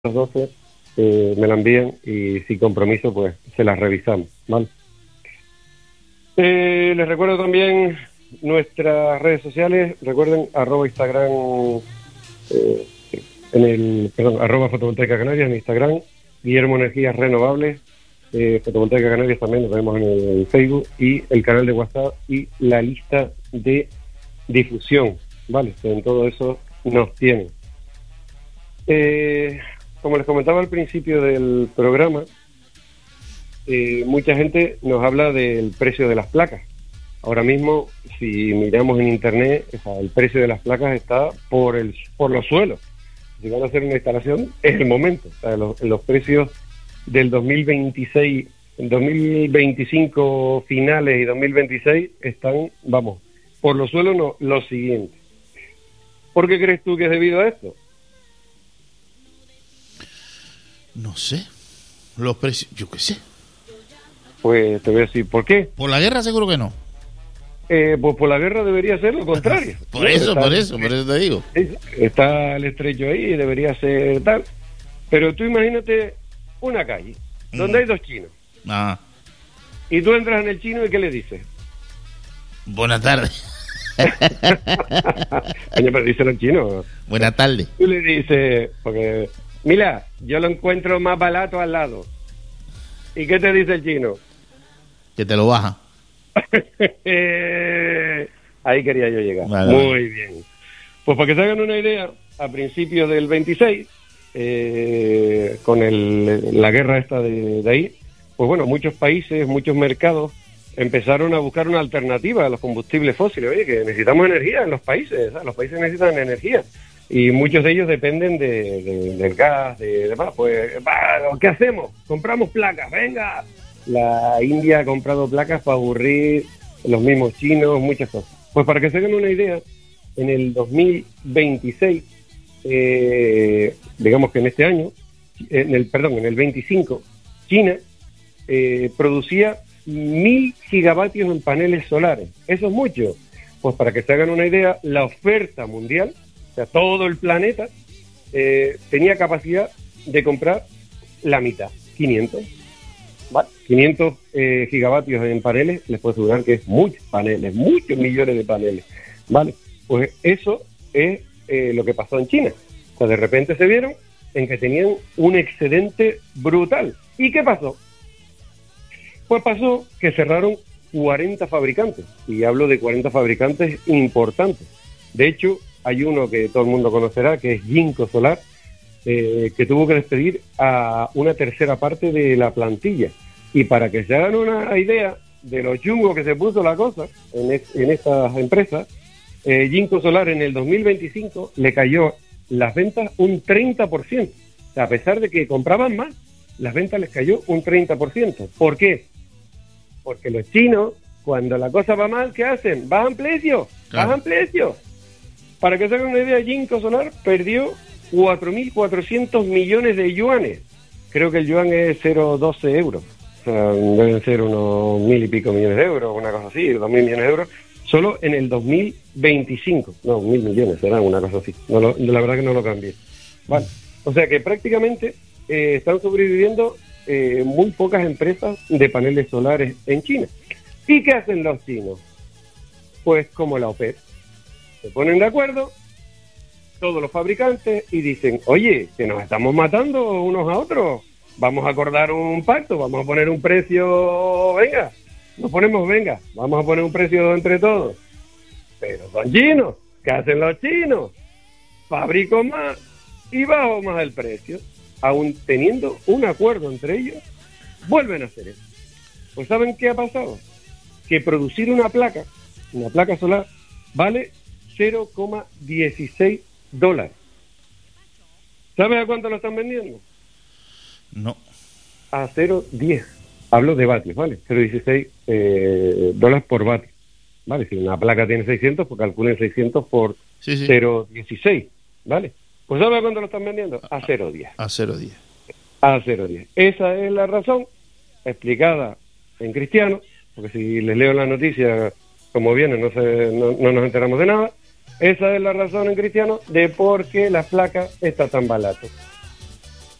las 12 me la envíen y sin compromiso pues se las revisamos, ¿vale? Les recuerdo también nuestras redes sociales, recuerden @Instagram, @Fotovoltaica Canarias en Instagram, Guillermo Energías Renovables, Fotovoltaica Canarias también lo tenemos en el Facebook, y el canal de WhatsApp y la lista de difusión, ¿vale? En todo eso nos tienen. Como les comentaba al principio del programa, mucha gente nos habla del precio de las placas. Ahora mismo, si miramos en internet, el precio de las placas está por los suelos. Si van a hacer una instalación, es el momento. O sea, los precios del 2026, 2025 finales y 2026 están, vamos, por los suelos no, lo siguiente. ¿Por qué crees tú que es debido a esto? No sé. Los precios, yo qué sé. Pues te voy a decir, ¿por qué? ¿Por la guerra? Seguro que no. Pues por la guerra debería ser lo contrario. Por eso te digo. Está el estrecho ahí y debería ser tal. Pero tú imagínate una calle donde hay dos chinos. Ah. Y tú entras en el chino y ¿qué le dices? Buenas tardes. Coño, pero díselo en chino. Buenas tardes. Tú le dices, porque, mira, yo lo encuentro más barato al lado. ¿Y qué te dice el chino? Que te lo baja. Ahí quería yo llegar. Vale. Muy bien. Pues para que se hagan una idea, a principios del 26, con la guerra esta de ahí, pues bueno, muchos países, muchos mercados empezaron a buscar una alternativa a los combustibles fósiles. Oye, que necesitamos energía en los países, ¿sabes? Los países necesitan energía y muchos de ellos dependen del gas, de demás. Pues, ¿qué hacemos? Compramos placas, venga. La India ha comprado placas para aburrir los mismos chinos, muchas cosas. Pues para que se hagan una idea, en el 2026, digamos que en este año, en el 25, China producía 1.000 gigavatios en paneles solares. Eso es mucho. Pues para que se hagan una idea, la oferta mundial, o sea, todo el planeta, tenía capacidad de comprar la mitad, 500. ¿Vale? 500 gigavatios en paneles, les puedo asegurar que es muchos paneles, muchos millones de paneles, ¿vale? Pues eso es lo que pasó en China. O sea, de repente se vieron en que tenían un excedente brutal. ¿Y qué pasó? Pues pasó que cerraron 40 fabricantes, y hablo de 40 fabricantes importantes. De hecho, hay uno que todo el mundo conocerá, que es Jinko Solar, que tuvo que despedir a una tercera parte de la plantilla. Y para que se hagan una idea de lo chungo que se puso la cosa en estas empresas, Jinko Solar en el 2025 le cayó las ventas un 30%. O sea, a pesar de que compraban más, las ventas les cayó un 30%. ¿Por qué? Porque los chinos, cuando la cosa va mal, ¿qué hacen? Bajan precios, claro. Bajan precios. Para que se hagan una idea, Jinko Solar perdió 4.400 millones de yuanes. Creo que el yuan es 0,12 euros. O sea, deben ser unos 1.000 y pico millones de euros, una cosa así, 2.000 millones de euros, solo en el 2025. No, 1.000 millones, será una cosa así. La verdad que no lo cambié. Vale. O sea que prácticamente están sobreviviendo muy pocas empresas de paneles solares en China. ¿Y qué hacen los chinos? Pues como la OPEP. Se ponen de acuerdo todos los fabricantes y dicen, oye, que nos estamos matando unos a otros, vamos a acordar un pacto, vamos a poner un precio, vamos a poner un precio entre todos. Pero son chinos, ¿qué hacen los chinos? Fabrico más y bajo más el precio. Aún teniendo un acuerdo entre ellos, vuelven a hacer eso. Pues ¿saben qué ha pasado? Que producir una placa solar, vale $0,16. ¿Sabes a cuánto lo están vendiendo? No. A 0,10. Hablo de vatios, ¿vale? 0,16 dólares por vatio. ¿Vale? Si una placa tiene 600, pues calculen 600 por 0,16. ¿Vale? Pues ¿sabes a cuánto lo están vendiendo? A 0,10. A 0,10. A 0,10. Esa es la razón explicada en cristiano, porque si les leo la noticia como viene, no nos enteramos de nada. Esa es la razón en cristiano de por qué la placa está tan barata.